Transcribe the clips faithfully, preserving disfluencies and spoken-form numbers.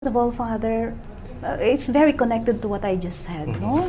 of all, Father, uh, it's very connected to what I just said, no?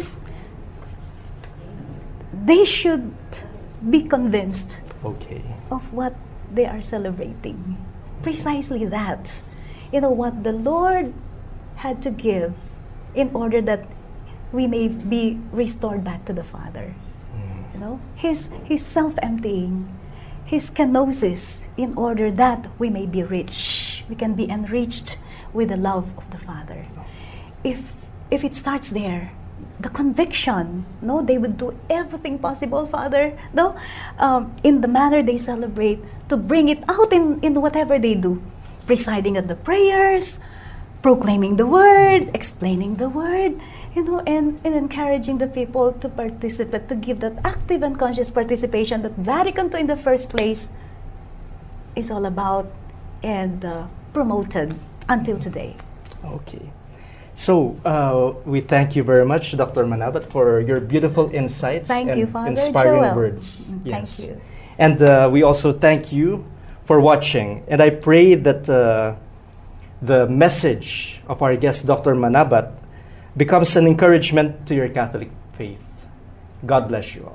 They should be convinced Okay. of what they are celebrating. Precisely that. You know, what the Lord had to give in order that we may be restored back to the Father. You know, His, his self-emptying, His kenosis, in order that we may be rich. We can be enriched with the love of the Father. If if it starts there, the conviction, no, they would do everything possible, Father, no, um, in the manner they celebrate, to bring it out in, in whatever they do, presiding at the prayers, proclaiming the word, explaining the word, you know, and, and encouraging the people to participate, to give that active and conscious participation that Vatican two in the first place is all about and uh, promoted until today. Okay. So, uh, we thank you very much, Doctor Manabat, for your beautiful insights Thank and you, Father inspiring Joel. words. Mm, Yes. Thank you. And uh, we also thank you for watching. And I pray that uh, the message of our guest, Doctor Manabat, becomes an encouragement to your Catholic faith. God bless you all.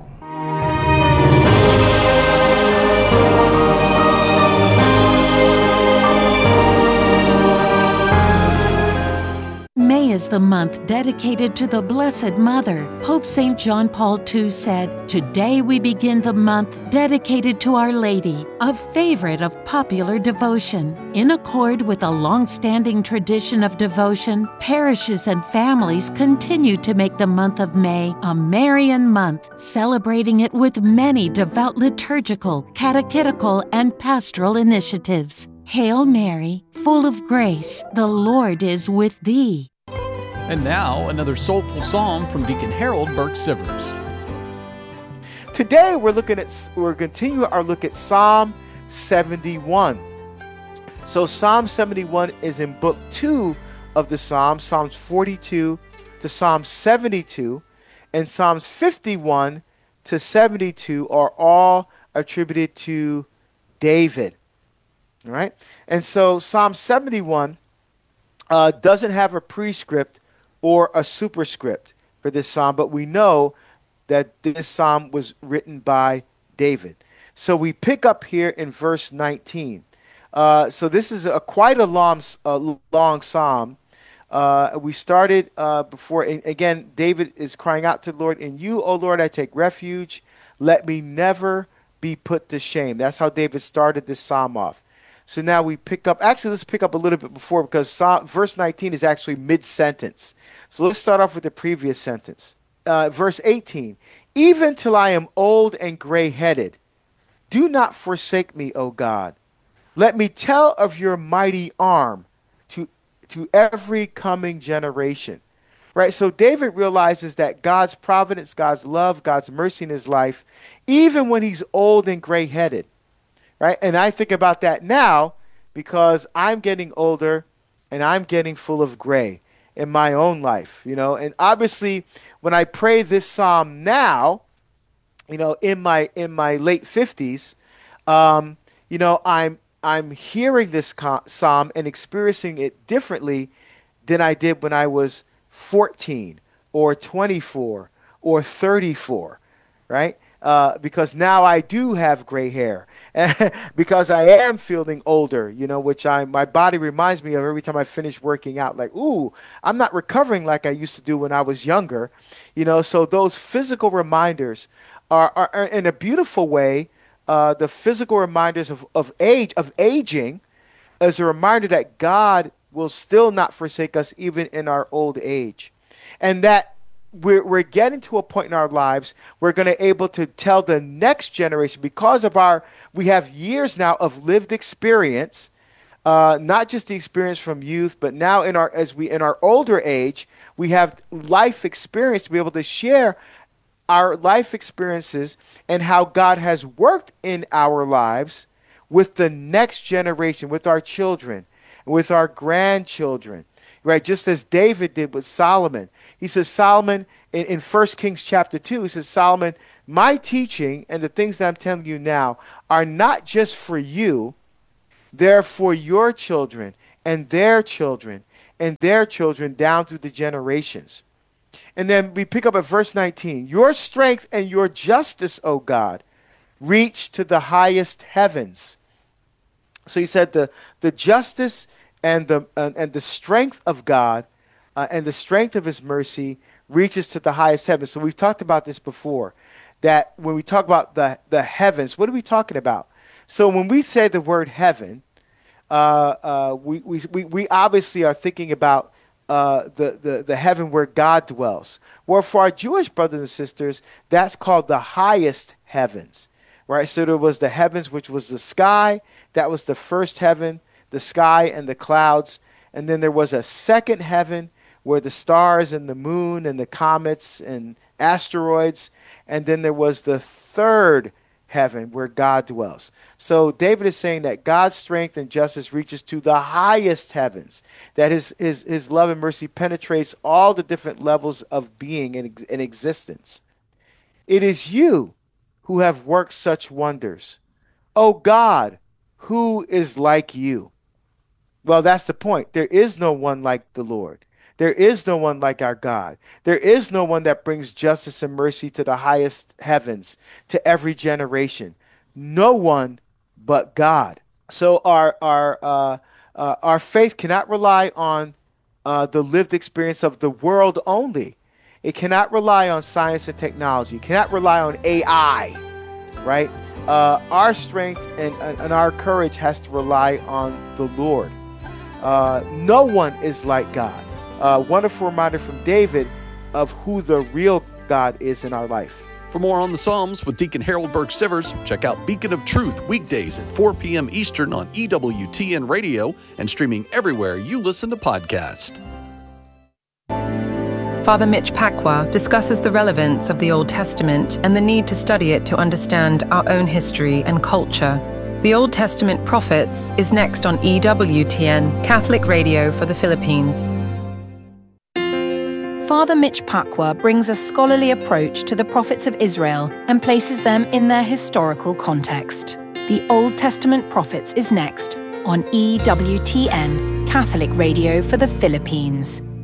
May is the month dedicated to the Blessed Mother. Pope Saint John Paul the Second said, "Today we begin the month dedicated to Our Lady, a favorite of popular devotion." In accord with a long-standing tradition of devotion, parishes and families continue to make the month of May a Marian month, celebrating it with many devout liturgical, catechetical, and pastoral initiatives. Hail Mary, full of grace, the Lord is with thee. And now, another soulful psalm from Deacon Harold Burke Sivers. Today we're looking at we're continuing our look at Psalm seventy-one. So Psalm seventy-one is in book two of the Psalms, Psalms forty-two to Psalm seventy-two, and Psalms fifty-one to seventy-two are all attributed to David. All right, and so Psalm seventy-one uh, doesn't have a prescript or a superscript for this psalm, but we know that this psalm was written by David. So we pick up here in verse nineteen. Uh, so this is a quite a long, a long psalm. Uh, we started uh, before, and again, David is crying out to the Lord, "In you, O Lord, I take refuge. Let me never be put to shame." That's how David started this psalm off. So now we pick up, actually let's pick up a little bit before, because Psalm, verse nineteen is actually mid-sentence. So let's start off with the previous sentence. Uh, verse eighteen, "Even till I am old and gray-headed, do not forsake me, O God. Let me tell of your mighty arm to, to every coming generation." Right, so David realizes that God's providence, God's love, God's mercy in his life, even when he's old and gray-headed. Right, and I think about that now because I'm getting older and I'm getting full of gray in my own life, you know. And obviously, when I pray this psalm now, you know, in my in my late fifties, um, you know, I'm I'm hearing this psalm and experiencing it differently than I did when I was fourteen or twenty-four or thirty-four, right? Uh, because now I do have gray hair, because I am feeling older, you know, which I my body reminds me of every time I finish working out. Like, ooh, I'm not recovering like I used to do when I was younger, you know. So those physical reminders are, are, are in a beautiful way. Uh, the physical reminders of, of age, of aging, as a reminder that God will still not forsake us even in our old age, and that We're, we're getting to a point in our lives we're going to able to tell the next generation, because of our, we have years now of lived experience, uh, not just the experience from youth, but now in our, as we, in our older age, we have life experience to be able to share our life experiences and how God has worked in our lives with the next generation, with our children, with our grandchildren. Right, just as David did with Solomon. He says, Solomon, in, in First Kings chapter two, he says, "Solomon, my teaching and the things that I'm telling you now are not just for you, they're for your children and their children and their children down through the generations. And then we pick up at verse nineteen. Your strength and your justice, O God, reach to the highest heavens. So he said the, the justice and the, uh, and the strength of God uh, and the strength of his mercy reaches to the highest heavens. So we've talked about this before, that when we talk about the, the heavens, what are we talking about? So when we say the word heaven, uh, uh, we, we, we, we obviously are thinking about uh, the, the, the heaven where God dwells. Well, for our Jewish brothers and sisters, that's called the highest heavens, right? So there was the heavens, which was the sky. That was the first heaven, the sky and the clouds. And then there was a second heaven where the stars and the moon and the comets and asteroids. And then there was the third heaven where God dwells. So David is saying that God's strength and justice reaches to the highest heavens, that his his, his love and mercy penetrates all the different levels of being and in existence. It is you who have worked such wonders. O God, who is like you? Well, that's the point. There is no one like the Lord. There is no one like our God. There is no one that brings justice and mercy to the highest heavens, to every generation. No one but God. So our our uh, uh, our faith cannot rely on uh, the lived experience of the world only. It cannot rely on science and technology. It cannot rely on A I, right? Uh, our strength and, and our courage has to rely on the Lord. Uh, no one is like God. A wonderful reminder from David of who the real God is in our life. For more on the Psalms with Deacon Harold Burke-Sivers, check out Beacon of Truth weekdays at four p.m. Eastern on E W T N Radio and streaming everywhere you listen to podcasts. Father Mitch Pacwa discusses the relevance of the Old Testament and the need to study it to understand our own history and culture. The Old Testament Prophets is next on E W T N, Catholic Radio for the Philippines. Father Mitch Pacwa brings a scholarly approach to the prophets of Israel and places them in their historical context. The Old Testament Prophets is next on E W T N, Catholic Radio for the Philippines.